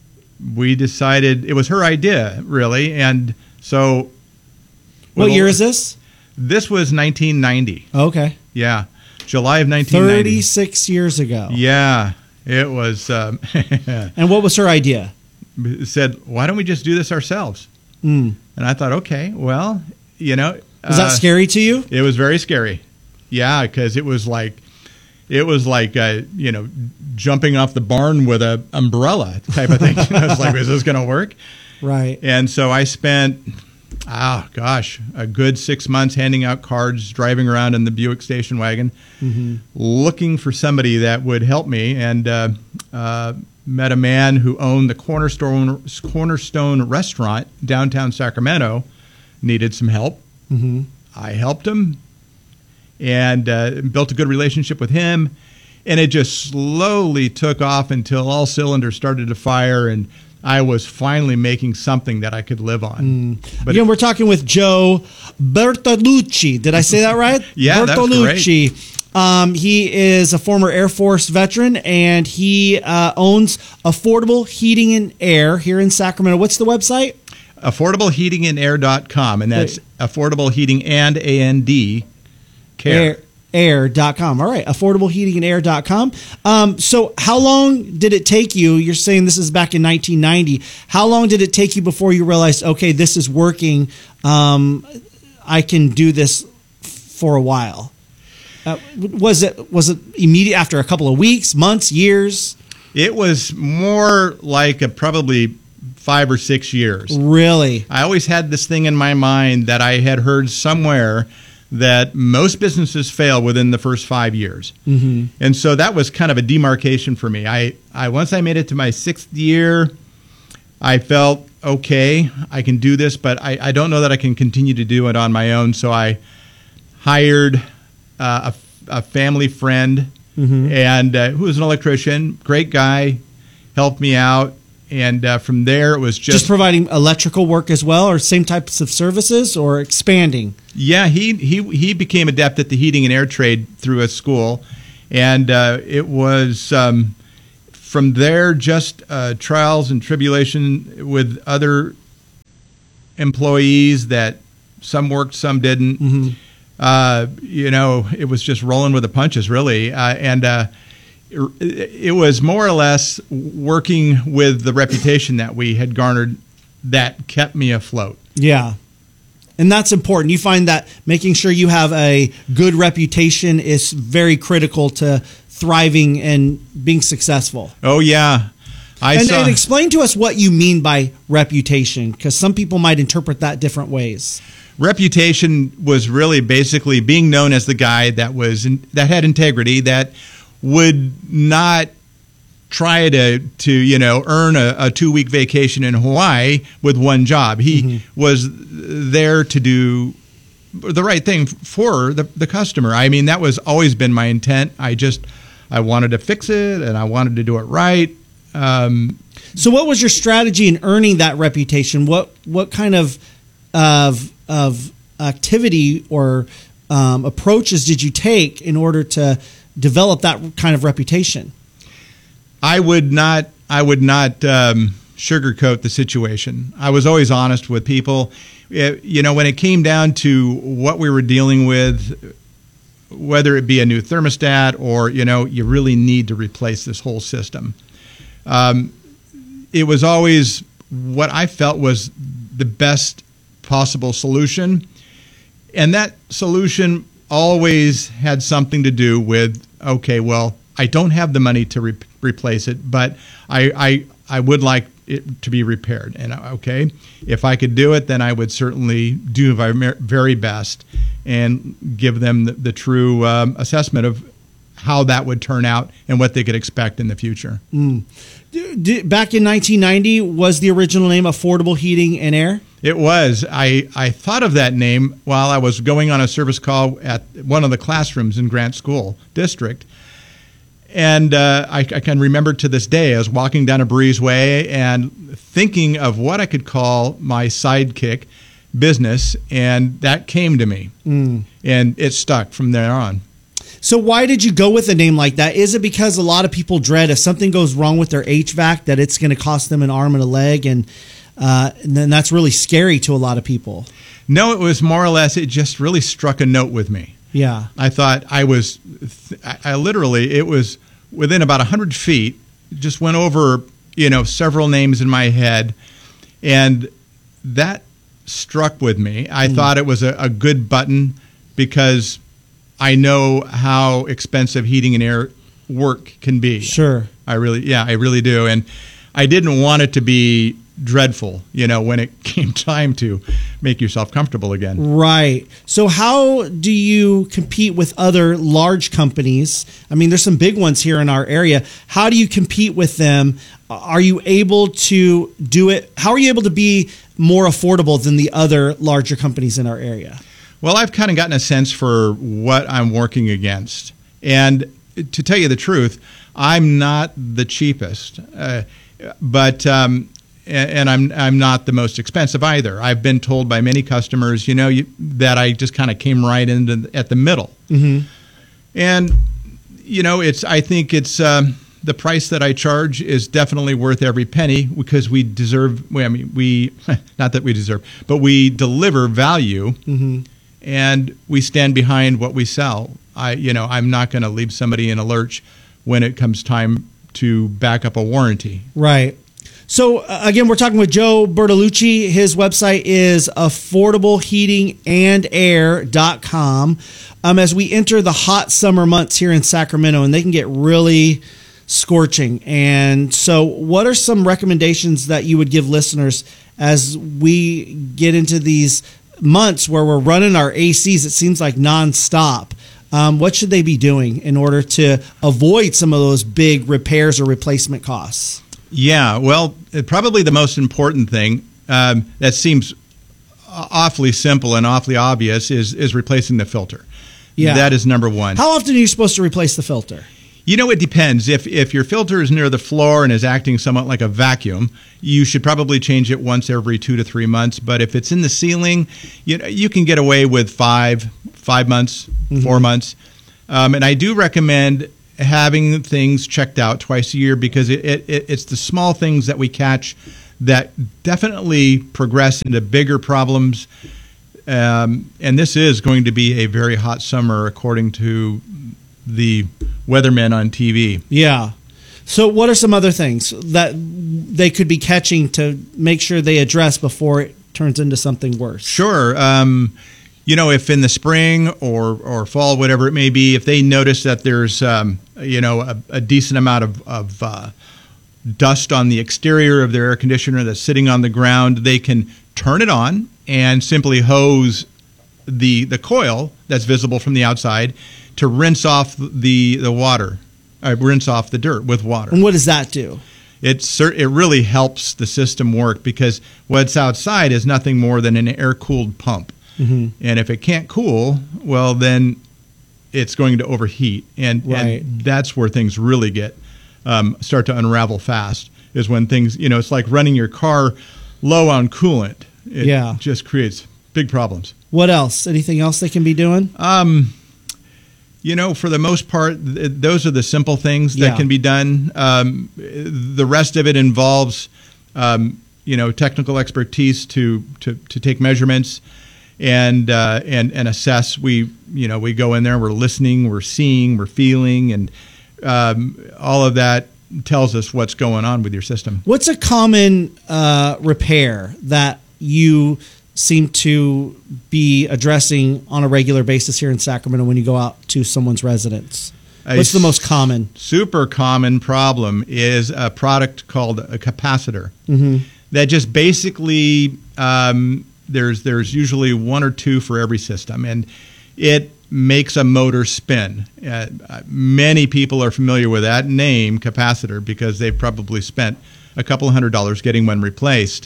we decided it was her idea, really. And so, what year is this? This was nineteen ninety. Okay. Yeah, July of nineteen ninety. thirty-six years ago. Yeah, it was. Um, and what was her idea? Said, why don't we just do this ourselves? Mm. And I thought, okay, well, you know, was that uh, scary to you? It was very scary. Yeah, because it was like. It was like, uh, you know, jumping off the barn with an umbrella type of thing. I was like, is this going to work? Right. And so I spent, oh, gosh, a good six months handing out cards, driving around in the Buick station wagon, mm-hmm. looking for somebody that would help me, and uh, uh, met a man who owned the Cornerstone, Cornerstone restaurant downtown Sacramento, needed some help. Mm-hmm. I helped him. And uh, built a good relationship with him, and it just slowly took off until all cylinders started to fire, and I was finally making something that I could live on. Mm. But Again, it, we're talking with Joe Bertolucci. Did I say that right? Yeah, Bertolucci. That's great. Um, he is a former Air Force veteran, and he uh, owns Affordable Heating and Air here in Sacramento. What's the website? affordable heating and air dot com, and that's Wait. Affordable Heating and A N D. Air, air dot com. All right, affordable heating and air dot com. Um, so how long did it take you? You're saying this is back in nineteen ninety. How long did it take you before you realized, okay, this is working? Um, I can do this for a while. Uh, was it was it immediate after a couple of weeks, months, years? It was more like a probably five or six years. Really? I always had this thing in my mind that I had heard somewhere that most businesses fail within the first five years. Mm-hmm. And so that was kind of a demarcation for me. I, I once I made it to my sixth year, I felt, okay, I can do this, but I, I don't know that I can continue to do it on my own. So I hired uh, a, a family friend, mm-hmm. and uh, who was an electrician, great guy, helped me out. And uh, from there, it was just... Just providing electrical work as well, or same types of services, or expanding? Yeah, he he he became adept at the heating and air trade through a school. And uh, it was... Um, From there, just uh, trials and tribulation with other employees that some worked, some didn't. Mm-hmm. Uh, you know, it was just rolling with the punches, really. Uh, and uh, it, it was more or less working with the reputation that we had garnered that kept me afloat. Yeah. And that's important. You find that making sure you have a good reputation is very critical to thriving and being successful. Oh, yeah. I and, saw... and explain to us what you mean by reputation, because some people might interpret that different ways. Reputation was really basically being known as the guy that was in, that had integrity, that would not try to to you know earn a, a two week vacation in Hawaii with one job. He mm-hmm. was there to do the right thing for the, the customer. I mean, that was always been my intent. I just I wanted to fix it, and I wanted to do it right. Um, so, what was your strategy in earning that reputation? What what kind of of of activity or um, approaches did you take in order to develop that kind of reputation? I would not. I would not um, sugarcoat the situation. I was always honest with people. It, you know, when it came down to what we were dealing with, whether it be a new thermostat or, you know, you really need to replace this whole system. Um, it was always what I felt was the best possible solution. And that solution always had something to do with, okay, well, I don't have the money to re- replace it, but I, I, I would like it to be repaired. And okay, if I could do it, then I would certainly do my very best and give them the, the true um, assessment of how that would turn out and what they could expect in the future. Mm. Back in nineteen ninety, was the original name Affordable Heating and Air? It was. I, I thought of that name while I was going on a service call at one of the classrooms in Grant School District. And uh, I, I can remember to this day, I was walking down a breezeway and thinking of what I could call my sidekick business, and that came to me. Mm. And it stuck from there on. So why did you go with a name like that? Is it because a lot of people dread if something goes wrong with their H V A C that it's going to cost them an arm and a leg, and, uh, and then that's really scary to a lot of people? No, it was more or less, it just really struck a note with me. Yeah. I thought I was, I literally, it was within about one hundred feet, just went over, you know, several names in my head, and that struck with me. I mm. thought it was a, a good button because I know how expensive heating and air work can be. Sure. I really, yeah, I really do. And I didn't want it to be dreadful, you know, when it came time to make yourself comfortable again. Right. So how do you compete with other large companies? I mean, there's some big ones here in our area. How do you compete with them? Are you able to do it? How are you able to be more affordable than the other larger companies in our area? Well, I've kind of gotten a sense for what I'm working against. And to tell you the truth, I'm not the cheapest, uh, but um, and I'm I'm not the most expensive either. I've been told by many customers, you know, you, that I just kind of came right into the, at the middle. Mm-hmm. And you know, it's I think it's um, the price that I charge is definitely worth every penny because we deserve. I mean, we not that we deserve, but we deliver value. Mm-hmm. And we stand behind what we sell. I, you know, I'm not going to leave somebody in a lurch when it comes time to back up a warranty. Right. So uh, again, we're talking with Joe Bertolucci. His website is affordable heating and air dot com. Um, as we enter the hot summer months here in Sacramento, and they can get really scorching. And so, what are some recommendations that you would give listeners as we get into these months where we're running our A Cs, it seems like nonstop? Um, what should they be doing in order to avoid some of those big repairs or replacement costs? Yeah, well, probably the most important thing um, that seems awfully simple and awfully obvious is is replacing the filter. Yeah. That is number one. How often are you supposed to replace the filter? You know, it depends. If if your filter is near the floor and is acting somewhat like a vacuum, you should probably change it once every two to three months. But if it's in the ceiling, you know, you can get away with five, five months, mm-hmm. four months. Um, and I do recommend having things checked out twice a year because it, it, it's the small things that we catch that definitely progress into bigger problems. Um, and this is going to be a very hot summer, according to the weathermen on T V. Yeah. So what are some other things that they could be catching to make sure they address before it turns into something worse? Sure. Um, you know, if in the spring or, or fall, whatever it may be, if they notice that there's, um, you know, a, a decent amount of, of uh, dust on the exterior of their air conditioner that's sitting on the ground, they can turn it on and simply hose the the coil that's visible from the outside to rinse off the the water, uh, rinse off the dirt with water. And what does that do? It it really helps the system work because what's outside is nothing more than an air-cooled pump. Mm-hmm. And if it can't cool, well, then it's going to overheat. And, right. and that's where things really get um, start to unravel fast, is when things, you know, it's like running your car low on coolant. It yeah. just creates big problems. What else? Anything else they can be doing? Um, you know, for the most part, th- those are the simple things that Yeah. can be done. Um, the rest of it involves, um, you know, technical expertise to to, to take measurements and uh, and and assess. We you know we go in there, we're listening, we're seeing, we're feeling, and um, all of that tells us what's going on with your system. What's a common uh, repair that you seem to be addressing on a regular basis here in Sacramento when you go out to someone's residence? What's the most common? Super common problem is a product called a capacitor. Mm-hmm. That just basically um, there's there's usually one or two for every system, and it makes a motor spin. Uh, many people are familiar with that name, capacitor, because they've probably spent a couple of hundred dollars getting one replaced.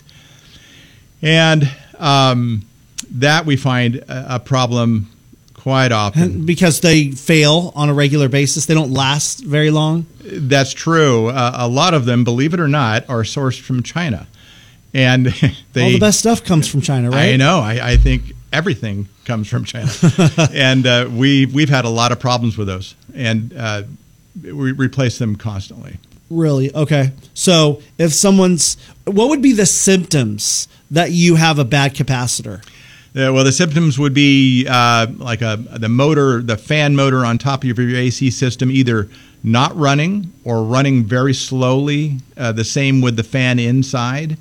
And um, that we find a, a problem quite often. Because they fail on a regular basis. They don't last very long. That's true. Uh, a lot of them, believe it or not, are sourced from China. And they, all the best stuff comes from China, right? I know. I, I think everything comes from China. and uh, we, we've had a lot of problems with those. And uh, we replace them constantly. Really? Okay. So if someone's, what would be the symptoms that you have a bad capacitor? Uh, well, the symptoms would be uh, like a the motor, the fan motor on top of your A C system, either not running or running very slowly. Uh, the same with the fan inside.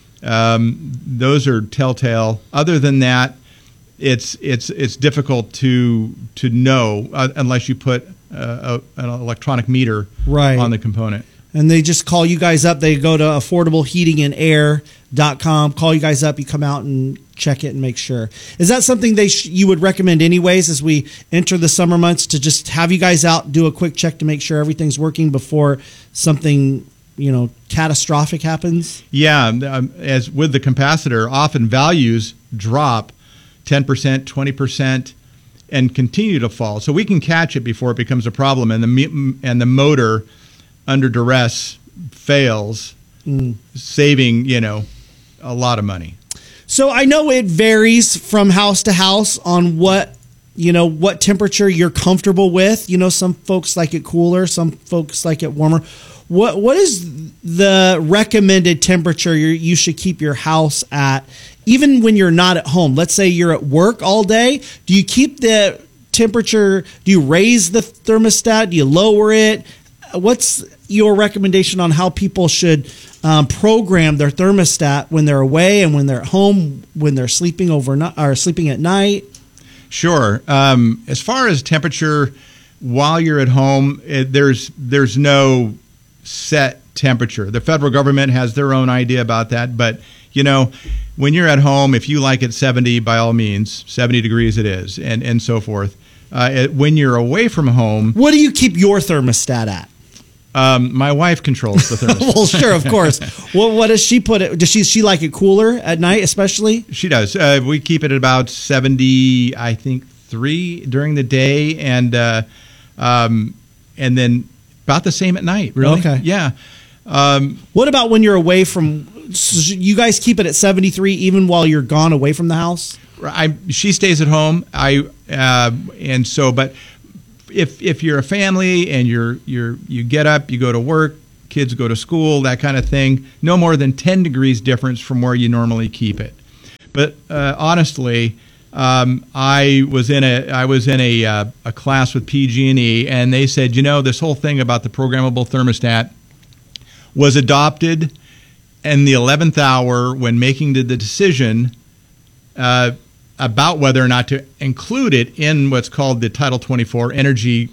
Um, those are telltale. Other than that, it's it's it's difficult to to know uh, unless you put uh, a, an electronic meter right. on the component. And they just call you guys up. They go to affordable heating and air dot com, call you guys up, you come out and check it and make sure. Is that something they sh- you would recommend anyways as we enter the summer months, to just have you guys out, do a quick check to make sure everything's working before something, you know, catastrophic happens? Yeah, um, as with the capacitor, often values drop ten percent, twenty percent, and continue to fall. So we can catch it before it becomes a problem, and the and the motor under duress fails, mm. saving, you know, a lot of money. So I know it varies from house to house on what, you know, what temperature you're comfortable with. You know, some folks like it cooler, some folks like it warmer. What what is the recommended temperature you you should keep your house at, even when you're not at home? Let's say you're at work all day. Do you keep the temperature? Do you raise the thermostat? Do you lower it? What's your recommendation on how people should um, program their thermostat when they're away and when they're at home, when they're sleeping overnight or sleeping at night? Sure. Um, as far as temperature while you're at home, it, there's there's no set temperature. The federal government has their own idea about that, but you know, when you're at home, if you like it seventy, by all means, seventy degrees it is, and and so forth. Uh, it, when you're away from home, what do you keep your thermostat at? Um, my wife controls the thermostat. Well, sure, of course. Well, what does she put it? Does she she like it cooler at night, especially? She does. Uh, we keep it at about seventy, I think, three during the day, and uh, um, and then about the same at night. Really? Okay. Yeah. Um, what about when you're away from? So you guys keep it at seventy-three even while you're gone away from the house? I she stays at home. I uh, and so, but. If if you're a family and you're you're you get up, you go to work, kids go to school, that kind of thing, no more than ten degrees difference from where you normally keep it. But uh, honestly, um, I was in a I was in a uh, a class with P G and E, and they said, you know, this whole thing about the programmable thermostat was adopted in the eleventh hour when making the, the decision. Uh, about whether or not to include it in what's called the Title twenty-four Energy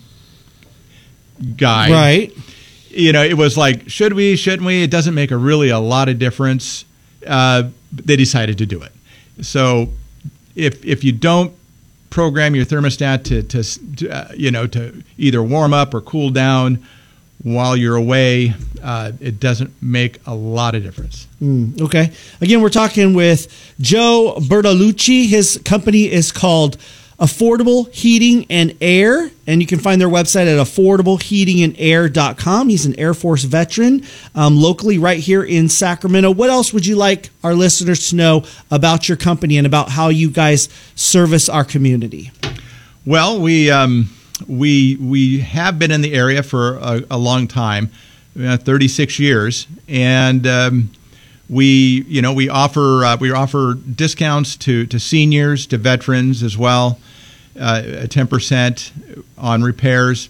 Guide. Right. You know, it was like, should we, shouldn't we? It doesn't make a really a lot of difference. Uh, they decided to do it. So if if you don't program your thermostat to, to, to uh, you know, to either warm up or cool down while you're away, uh, it doesn't make a lot of difference. Mm, okay. Again, we're talking with Joe Bertolucci. His company is called Affordable Heating and Air, and you can find their website at affordable heating and air dot com. He's an Air Force veteran, um, locally right here in Sacramento. What else would you like our listeners to know about your company and about how you guys service our community? Well, we... Um We we have been in the area for a, a long time, uh, thirty-six years, and um, we you know we offer uh, we offer discounts to, to seniors, to veterans as well, uh, ten percent on repairs.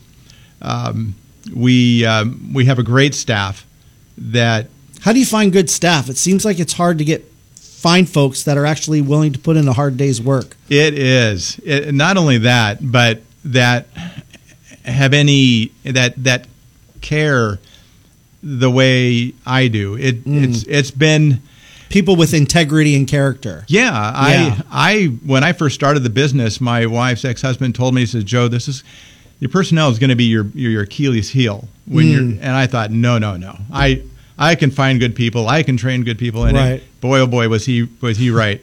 Um, we um, we have a great staff. That how do you find good staff? It seems like it's hard to get find folks that are actually willing to put in a hard day's work. It is it, not only that, but that have any that that care the way I do. It mm. it's it's been people with integrity and character. Yeah, I yeah. I when I first started the business, my wife's ex-husband told me, he says, Joe, this is your personnel is going to be your, your your Achilles heel when mm. you're. And I thought, no, no, no. I I can find good people. I can train good people. And right. it, boy, oh boy, was he was he right.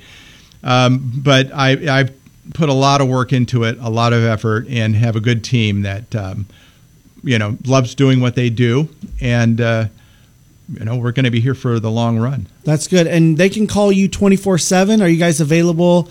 Um, but I I. put a lot of work into it, a lot of effort, and have a good team that um, you know loves doing what they do, and uh, you know we're going to be here for the long run. That's good, and they can call you twenty-four seven. Are you guys available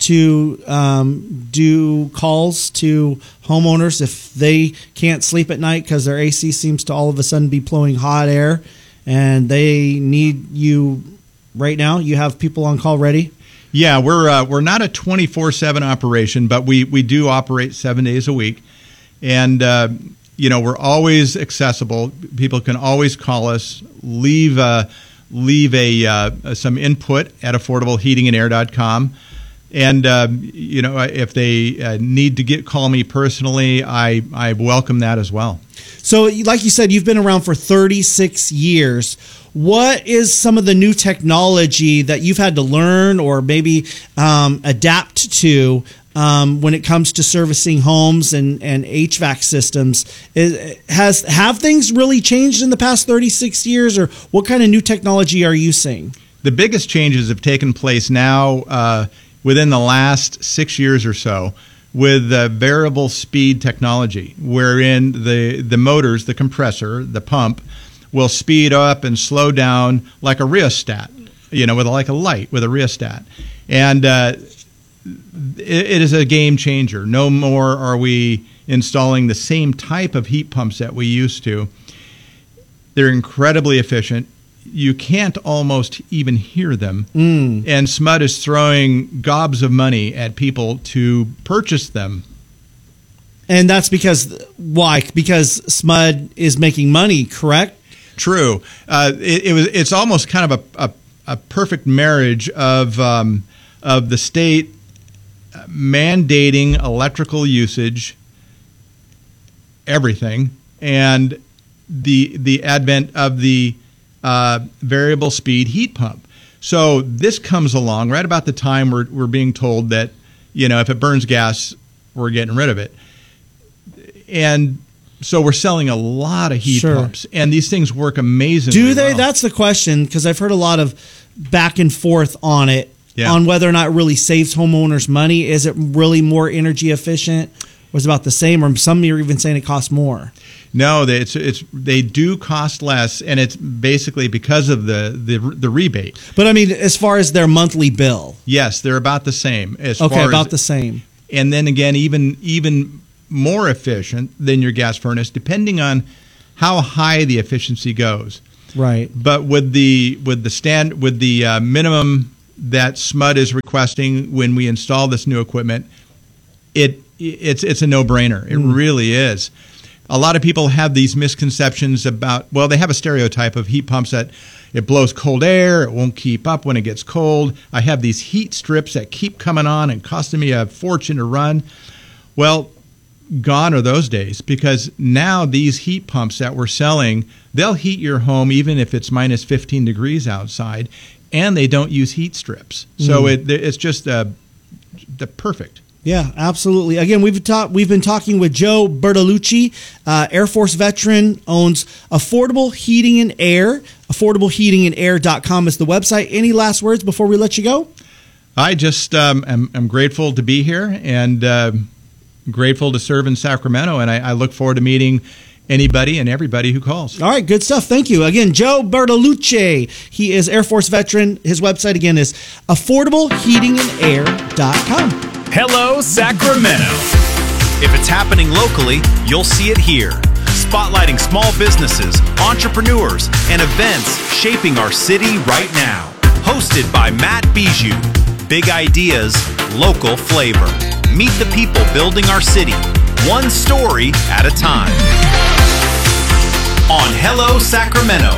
to um, do calls to homeowners if they can't sleep at night because their A C seems to all of a sudden be blowing hot air, and they need you right now? You have people on call ready? Yeah, we're uh, we're not a twenty-four seven operation, but we, we do operate seven days a week, and uh, you know we're always accessible. People can always call us, leave uh, leave a uh, some input at affordable heating and air dot com, and uh, you know if they uh, need to get call me personally, I I welcome that as well. So, like you said, you've been around for thirty-six years. What is some of the new technology that you've had to learn or maybe um, adapt to um, when it comes to servicing homes and, and H V A C systems? Is, has have things really changed in the past thirty-six years, or what kind of new technology are you seeing? The biggest changes have taken place now uh, within the last six years or so with uh, variable speed technology, wherein the, the motors, the compressor, the pump, will speed up and slow down like a rheostat, you know, with like a light with a rheostat. And uh, it, it is a game changer. No more are we installing the same type of heat pumps that we used to. They're incredibly efficient. You can't almost even hear them. Mm. And S M U D is throwing gobs of money at people to purchase them. And that's because, why? Because S M U D is making money, correct? True. Uh, it, it was. It's almost kind of a, a, a perfect marriage of um, of the state mandating electrical usage, everything, and the the advent of the uh, variable speed heat pump. So this comes along right about the time we're we're being told that, you know, if it burns gas, we're getting rid of it. And so we're selling a lot of heat Sure. pumps, and these things work amazingly. Do they? well. That's the question, because I've heard a lot of back and forth on it, Yeah. on whether or not it really saves homeowners money. Is it really more energy efficient? Was about the same, or some are even saying it costs more. No, they, it's it's they do cost less, and it's basically because of the the, the rebate. But I mean, as far as their monthly bill, Yes, they're about the same. As okay, far about as, the same. And then again, even even more efficient than your gas furnace, depending on how high the efficiency goes. Right. But with the with the stand with the uh, minimum that S M U D is requesting when we install this new equipment, it it's it's a no-brainer. It Mm. really is. A lot of people have these misconceptions about, well, they have a stereotype of heat pumps that it blows cold air, it won't keep up when it gets cold. I have these heat strips that keep coming on and costing me a fortune to run. Well, gone are those days, because now these heat pumps that we're selling, they'll heat your home even if it's minus fifteen degrees outside, and they don't use heat strips. So Mm. it, it's just uh, the perfect. Yeah, absolutely. Again, we've talked. We've been talking with Joe Bertolucci, uh, Air Force veteran, owns Affordable Heating and Air. affordable heating and air dot com is the website. Any last words before we let you go? I just um, am, am grateful to be here, and uh, grateful to serve in Sacramento, and I, I look forward to meeting anybody and everybody who calls. All right, good stuff. Thank you. Again, Joe Bertolucci. He is Air Force veteran. His website, again, is affordable heating and air dot com. Hello, Sacramento. If it's happening locally, you'll see it here. Spotlighting small businesses, entrepreneurs, and events shaping our city right now. Hosted by Matt Bijou. Big ideas, local flavor. Meet the people building our city, one story at a time. On Hello, Sacramento.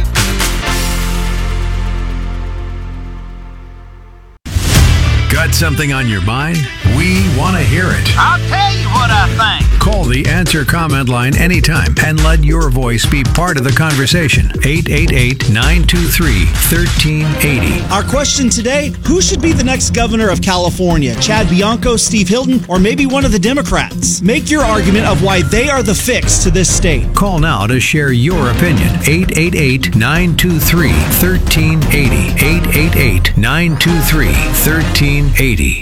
Got something on your mind? We want to hear it. I'll tell you what I think. Call the Answer comment line anytime and let your voice be part of the conversation. eight eight eight, nine two three, one three eight zero. Our question today, who should be the next governor of California? Chad Bianco, Steve Hilton, or maybe one of the Democrats? Make your argument of why they are the fix to this state. Call now to share your opinion. eight eight eight, nine two three, one three eight zero. eight eight eight, nine two three, one three eight zero.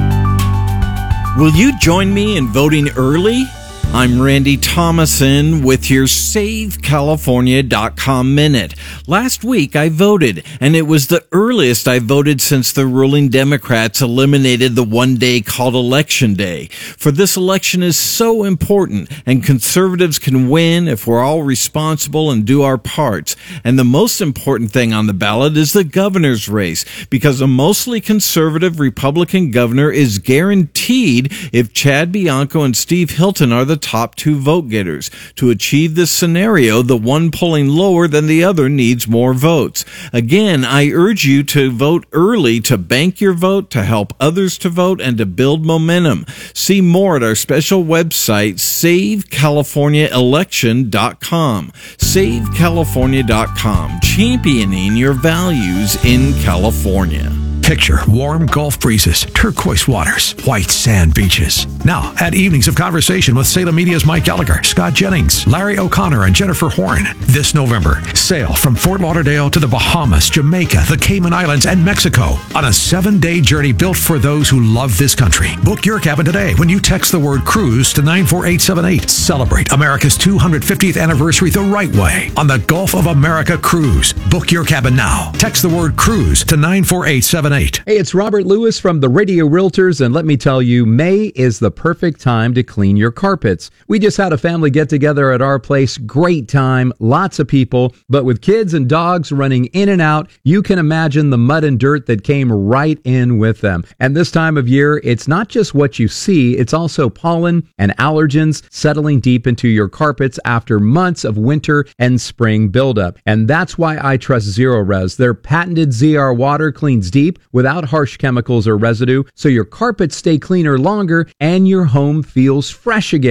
Will you join me in voting early? I'm Randy Thomason with your Save California dot com Minute. Last week I voted, and it was the earliest I voted since the ruling Democrats eliminated the one day called Election Day. For this election is so important, and conservatives can win if we're all responsible and do our parts. And the most important thing on the ballot is the governor's race, because a mostly conservative Republican governor is guaranteed if Chad Bianco and Steve Hilton are the top two vote getters. To achieve this scenario, the one polling lower than the other needs more votes. Again, I urge you to vote early to bank your vote, to help others to vote, and to build momentum. See more at our special website, save california election dot com. save california dot com, championing your values in California. Picture warm Gulf breezes, turquoise waters, white sand beaches. Now, at Evenings of Conversation with Salem Media's Mike Gallagher, Scott Jennings, Larry O'Connor, and Jennifer Horn. This November, sail from Fort Lauderdale to the Bahamas, Jamaica, the Cayman Islands, and Mexico on a seven-day journey built for those who love this country. Book your cabin today when you text the word cruise to nine four eight seven eight. Celebrate America's two hundred fiftieth anniversary the right way on the Gulf of America Cruise. Book your cabin now. Text the word cruise to nine four eight seven eight. Hey, it's Robert Lewis from the Radio Realtors, and let me tell you, May is the perfect time to clean your carpets. We just had a family get-together at our place. Great time, lots of people, but with kids and dogs running in and out, you can imagine the mud and dirt that came right in with them. And this time of year, it's not just what you see, it's also pollen and allergens settling deep into your carpets after months of winter and spring buildup. And that's why I trust Zero-Res. Their patented Z R water cleans deep without harsh chemicals or residue, so your carpets stay cleaner longer and your home feels fresh again.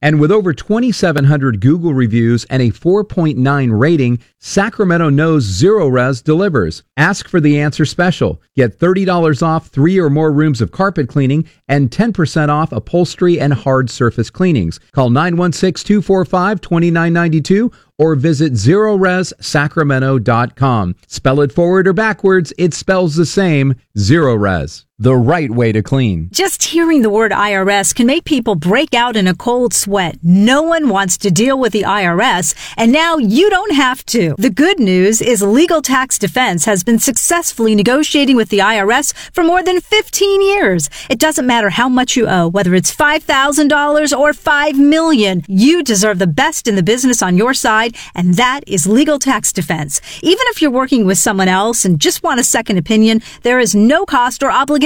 And with over twenty-seven hundred Google reviews and a four point nine rating, Sacramento knows Zerorez delivers. Ask for the answer special. Get thirty dollars off three or more rooms of carpet cleaning and ten percent off upholstery and hard surface cleanings. Call nine one six, two four five, two nine nine two or visit Zerorez Sacramento dot com. Spell it forward or backwards, it spells the same. Zerorez, the right way to clean. Just hearing the word I R S can make people break out in a cold sweat. No one wants to deal with the I R S, and now you don't have to. The good news is Legal Tax Defense has been successfully negotiating with the I R S for more than fifteen years. It doesn't matter how much you owe, whether it's five thousand dollars or five million dollars. You deserve the best in the business on your side, and that is Legal Tax Defense. Even if you're working with someone else and just want a second opinion, there is no cost or obligation